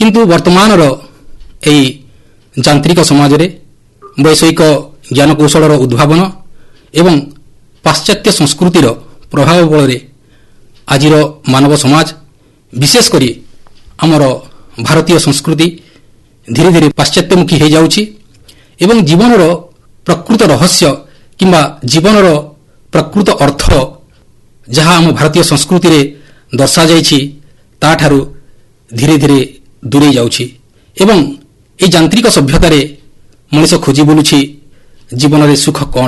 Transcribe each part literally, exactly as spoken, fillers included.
किंतु वर्तमानर एई जांत्रिक समाज रे वैषयिक ज्ञानकौशल उद्भावन एवं पाश्चात्य संस्कृतिर प्रभाव बल आज मानव समाज विशेषकर आमर भारतीय संस्कृति धीरे धीरे पाश्चात्यमुखी हो जाउछि एवं जीवनर प्रकृत रहस्य किंबा जीवनर प्रकृत अर्थ जहाँ आम भारतीय संस्कृति रे दर्शा जाइछि ताठारु धीरे धीरे दूरे जाउछि एवं ए यांत्रिक सभ्यतार मनुष्य खोजी बुलुछि जीवन रे सुख कौन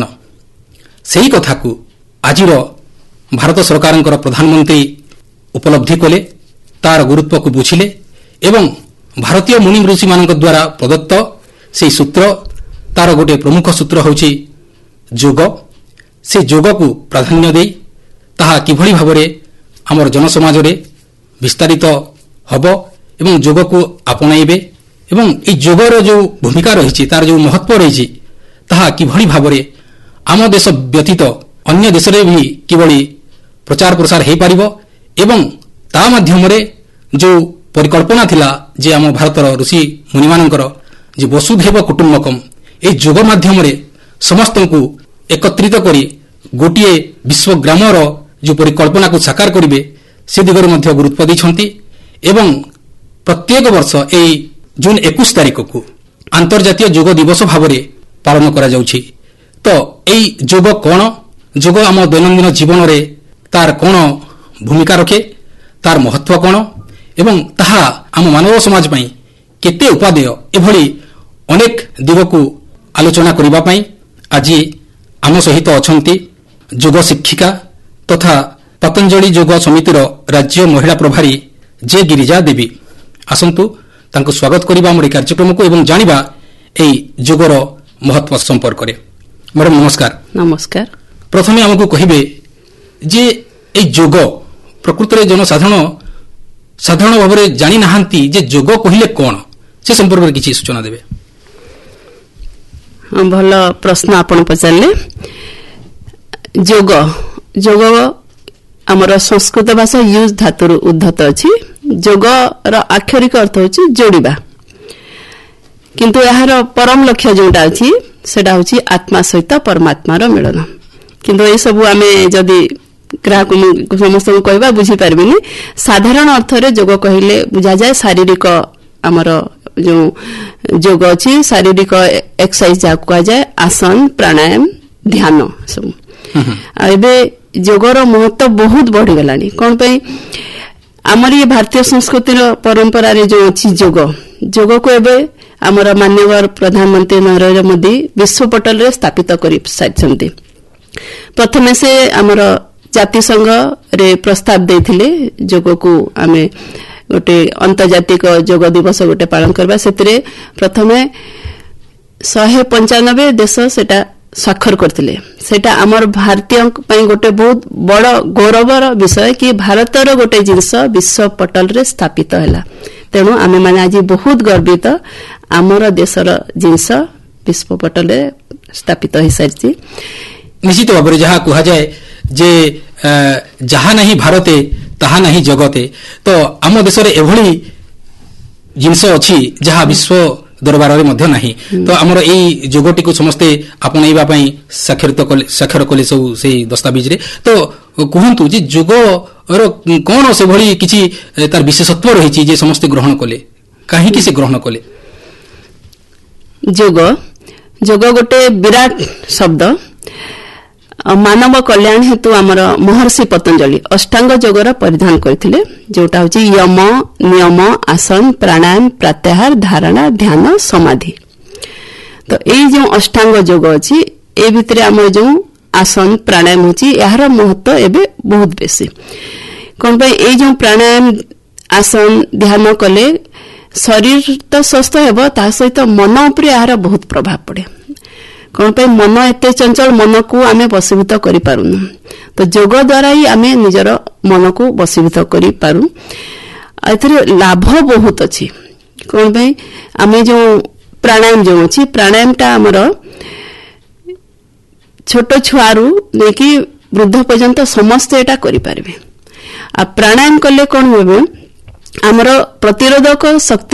सही कथा को आजिर भारत सरकार प्रधानमंत्री उपलब्धि कले तार गुरुत्व को बुझिले एवं भारतीय मुनि ऋषि मान द्वारा प्रदत्त से सूत्र तार गोटे प्रमुख सूत्र होछि योग से योग को प्राधान्य दे ताहा किभली भाबरे आमर जनसमाज रे विस्तारित हब एवं योग को आपणाइबे एवं ए योगर जो भूमिका रही तार जो महत्व रही ताहा किभली भाबरे आम देश व्यतीत अन्य देश रे भी किभली प्रचार प्रसार हो पारिब एवं ता माध्यमरे जो परिकल्पना थिला जे आम भारतर ऋषि मुनि मानकर जे वसुधैव कुटुंबकम ए योग माध्यमरे समस्त को एकत्रित करी गोटे विश्व ग्रामर जो परिकल्पना को साकार करिवे से दिगरे मध्य गुरुत्व दैछंती एवं प्रत्येक वर्ष ए जून इक्कीस तारिख को अंतर्जातीय योग दिवस भावरे पालन करा जाउछि। तो एई योग कोन योग आम दैनंदिन जीवन रे तार कोन भूमिका रखे तार महत्व कोन एवं ताहा आम मानव समाज पई केते उपादेय एभली अनेक दिग को आलोचना करिबा पई आज आम सहित अछंती योग शिक्षिका तथा पतंजलि योग समितिर राज्य महिला प्रभारी जे गिरिजा देवी आसंतु तांको स्वागत करिबा हमर कार्यक्रम को एवं जानिबा एई योगर महत्व संपर्क रे। मैडम नमस्कार। नमस्कार। प्रथमे हमकु कहिबे जे ए योग प्रकृत रे जनसाधारण साधारण भाव में जानी नाहांती जे योग कहिले कोन से संपर्क में किसी सूचना देबे। भल प्रश्न आपण पचारले। योग योग आमर संस्कृत भाषा यूज धातुर उद्धत अछि। योग र आक्षरिक अर्थ होछि जोड़िबा किंतु यार परम लक्ष्य जोटा अछि सेटा होछि आत्मा सहित परमात्मा रो मिलन। किंतु ए सब आमे जदी ग्राहक समस्त को कहबा बुझी पारबिनी साधारण अर्थ रे योग कहिले बुझा जाय शारीरिक आमर जो योग अछि शारीरिक एक्सरसाइज जा को जाय आसन प्राणायाम ध्यान सब एबे योगर महत्व बहुत बढ़ी गलानी कोन पे आमर ये भारतीय संस्कृति परंपरा रे जो अछि योग योग को एबे आमर माननीय प्रधानमंत्री नरेंद्र मोदी विश्व पटल रे स्थापित करि साइछन्ती। प्रथमे से आमर जाति संघ रे प्रस्ताव देथिले योग को आमे गोटे अंतर्जातिक योग दिवस गोटे पालन करबा सेतरे प्रथमे एक सौ पचानवे देश सेटा स्वाक्षर करथिले। सेटा आमर भारतीय पई गोटे बहुत बड़ गौरवर विषय कि भारतर गोटे जिंस विश्व पटल रे स्थापित हैला। तेणु आमे माने आज बहुत गर्वित आमर देशर जिंस विश्व पटल रे स्थापित हो सारछि। निश्चित भाव में जहाँ कहा जाए जे जहाँ नहीं भारते ताहा नहीं जगते तो आम देश रे एभली जिंस अछि जहाँ विश्व दरबार रे मध्य नहीं। तो आमर एई जोगटी को समस्ते आपणाइबा पई साक्षरित कले साक्षर कले सब से दस्तावेज रे। तो कहंतु जे जोग रो कोन से भली किछि तार विशेषत्व रहिछि जे समस्ते ग्रहण कले काहे कि से ग्रहण कले। जोग जोग गोटे विराट शब्द मानव कल्याण हेतु आमर महर्षि पतंजलि अष्टांग योगर परिधान करथिले जोटा होची यम नियम आसन प्राणायाम प्रत्याहार धारणा ध्यान समाधि। तो एई जो अष्टांग योग अछि ए भितरे आमर जो आसन प्राणायाम होची यार महत्व एबे बहुत बेसी कोन पे एई जो प्राणायाम आसन ध्यान कले शरीर तो स्वस्थ हेबो ता सहित मन ऊपर यार बहुत प्रभाव पड़े। कौन पे मन एते चंचल मन को आमे वशीभूत करि पारुनु। तो योग द्वारा ही आमे निजर मन को वशीभूत करि पारु। एथरे लाभ बहुत अछि कौन पे आमे जो प्राणायाम जो अछि प्राणायाम ता हमर छोट छुआरू लेकि वृद्ध पर्यंत समस्त एटा करि पारबे। आ प्राणायाम कले कोन होबे हमर प्रतिरोधक शक्ति